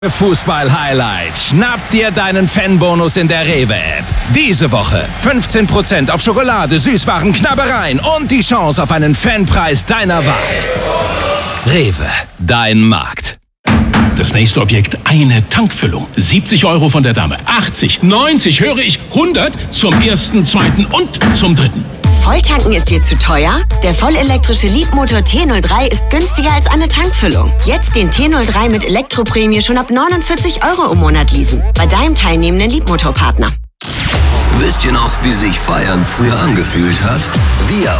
Fußball-Highlight. Schnapp dir deinen Fanbonus in der Rewe-App. Diese Woche 15% auf Schokolade, Süßwaren, Knabbereien und die Chance auf einen Fanpreis deiner Wahl. Rewe, dein Markt. Das nächste Objekt, eine Tankfüllung. 70 € von der Dame. 80, 90, höre ich, 100 zum ersten, zweiten und zum dritten. Volltanken ist dir zu teuer? Der vollelektrische Leapmotor T03 ist günstiger als eine Tankfüllung. Jetzt den T03 mit Elektroprämie schon ab 49 € im Monat leasen. Bei deinem teilnehmenden Leapmotor-Partner. Wisst ihr noch, wie sich Feiern früher angefühlt hat? Wir